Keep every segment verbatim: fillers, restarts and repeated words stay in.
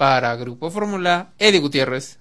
Para Grupo Fórmula, Eddie Gutiérrez.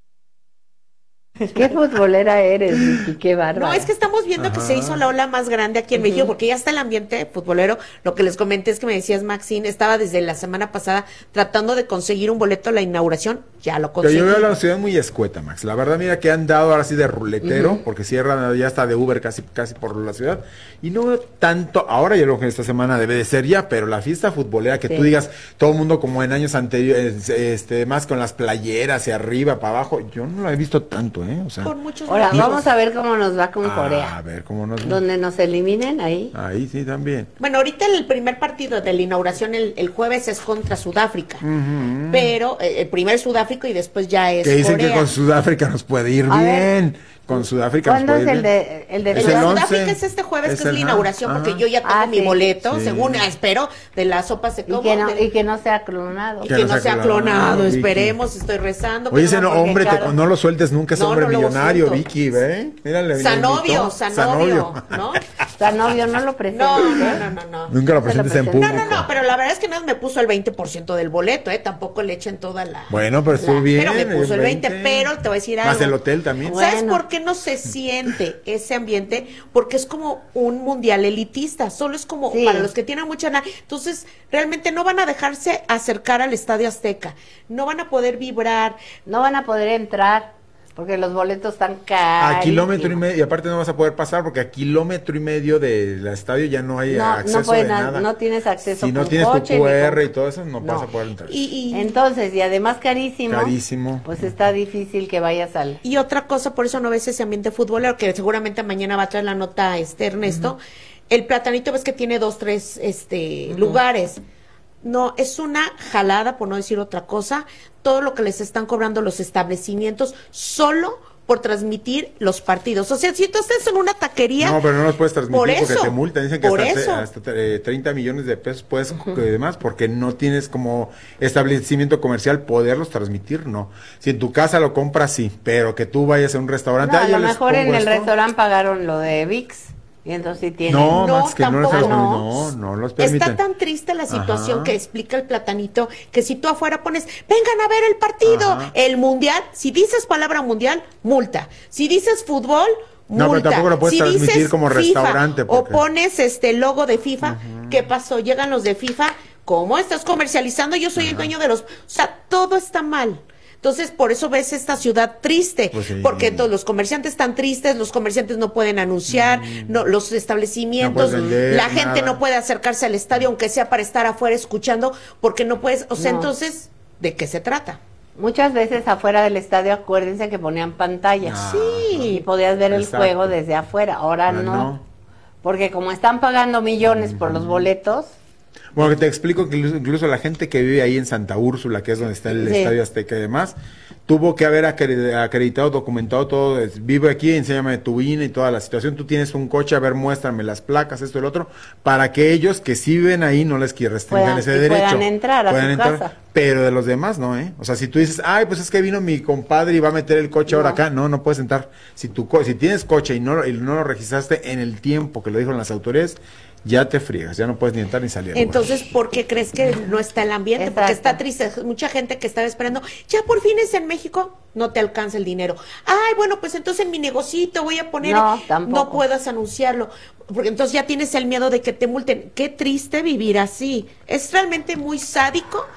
Qué futbolera eres, Vicky, qué bárbara. No, es que estamos viendo Ajá. que se hizo la ola más grande aquí en uh-huh. México, porque ya está el ambiente futbolero. Lo que les comenté es que me decías, Maxine, estaba desde la semana pasada tratando de conseguir un boleto a la inauguración, ya lo conseguí. Pero yo veo la ciudad muy escueta, Max. La verdad, mira que han dado ahora sí de ruletero, uh-huh. porque cierran ya está de Uber casi casi por la ciudad. Y no veo tanto, ahora yo creo que esta semana debe de ser ya, pero la fiesta futbolera, que sí. tú digas, todo el mundo como en años anteriores, este más con las playeras hacia arriba, para abajo, yo no la he visto tanto, ¿eh? O sea, con muchos ahora amigos. Vamos a ver cómo nos va con ah, Corea. A ver cómo nos va. Donde nos eliminen ahí. Ahí sí también. Bueno, ahorita el primer partido de la inauguración el, el jueves es contra Sudáfrica, uh-huh. pero eh, el primer Sudáfrica y después ya es que dicen Corea. Que con Sudáfrica nos puede ir a bien. Ver. Con Sudáfrica. ¿Cuándo es el de, el de, el de Sudáfrica? Es este jueves, es que es la inauguración, ajá. porque yo ya tengo ah, mi sí. boleto, sí. según espero, de la sopa se come. Y, que no, y que no sea clonado. Y que, que no, no sea clonado, clonado esperemos, Vicky. Estoy rezando. Oye, ese no, hombre, te, no lo sueltes nunca, es no, hombre no millonario, Vicky, ¿ve? Mírale. Sanovio, Sanovio, ¿no? Sanovio, no lo presentes. No, no, no, no, no. Nunca lo presentes en público. No, no, no, pero la verdad es que nada me puso el veinte por ciento del boleto, ¿eh? Tampoco le echen toda la... Bueno, pero estuvo bien. Pero me puso el veinte, pero te voy a decir algo. Más el hotel también. ¿Sabes por qué no se siente ese ambiente? Porque es como un mundial elitista, solo es como sí. para los que tienen mucha lana. Entonces realmente no van a dejarse acercar al Estadio Azteca, no van a poder vibrar, no van a poder entrar porque los boletos están caros. A kilómetro y medio, y aparte no vas a poder pasar porque a kilómetro y medio del estadio ya no hay no, acceso no pueden, de nada. No tienes acceso. Si no con tienes coche, tu cu erre con... y todo eso, no, no vas a poder entrar. Y, y entonces, y además carísimo. Carísimo. Pues está difícil que vayas al... Y otra cosa, por eso no ves ese ambiente futbolero, que seguramente mañana va a traer la nota este Ernesto. Uh-huh. El Platanito ves que tiene dos, tres este uh-huh. lugares. No, es una jalada, por no decir otra cosa, todo lo que les están cobrando los establecimientos solo por transmitir los partidos. O sea, si tú estás en una taquería... No, pero no los puedes transmitir por porque eso, te multan. Dicen que hasta, eso. hasta eh, treinta millones de pesos puedes uh-huh. y demás, porque no tienes como establecimiento comercial poderlos transmitir, no. Si en tu casa lo compras, sí, pero que tú vayas a un restaurante... No, a lo mejor en el esto. restaurante pagaron lo de V I X. Y entonces sí tienen. No, no, Max, que tampoco, no, no. no, no los permiten. Está tan triste la situación Ajá. que explica el Platanito, que si tú afuera pones, vengan a ver el partido, Ajá. el mundial, si dices palabra mundial, multa. Si dices fútbol, multa. No, pero tampoco lo puedes si transmitir como FIFA, restaurante. Porque... O pones este logo de FIFA, uh-huh. ¿qué pasó? Llegan los de FIFA, ¿cómo estás comercializando? Yo soy Ajá. el dueño de los... O sea, todo está mal. Entonces, por eso ves esta ciudad triste, pues sí. porque todos los comerciantes están tristes, los comerciantes no pueden anunciar, mm. no, los establecimientos, no vender, la gente nada. No puede acercarse al estadio, aunque sea para estar afuera escuchando, porque no puedes, o sea, no. Entonces, ¿de qué se trata? Muchas veces afuera del estadio, acuérdense que ponían pantallas, ah, sí, y podías ver Exacto. el juego desde afuera, ahora no, no, porque como están pagando millones mm. por los boletos... Bueno, que te explico que incluso la gente que vive ahí en Santa Úrsula, que es donde está el sí. Estadio Azteca y demás, tuvo que haber acreditado, documentado todo, vive aquí, enséñame tu I N E y toda la situación, tú tienes un coche, a ver, muéstrame las placas, esto y lo otro, para que ellos que sí viven ahí no les restringan puedan, ese derecho. Puedan entrar a puedan su entrar, casa. Pero de los demás no, ¿eh? O sea, si tú dices, ay, pues es que vino mi compadre y va a meter el coche no. ahora acá, no, no puedes entrar. Si tu co si tienes coche y no, y no lo registraste en el tiempo que lo dijeron las autoridades, ya te friegas, ya no puedes ni entrar ni salir. Entonces, ¿por qué crees que no está el ambiente? Exacto. Porque está triste, mucha gente que estaba esperando, ya por fin es en México, no te alcanza el dinero. Ay, bueno, pues entonces en mi negocito voy a poner, no, no puedas anunciarlo, porque entonces ya tienes el miedo de que te multen. Qué triste vivir así, es realmente muy sádico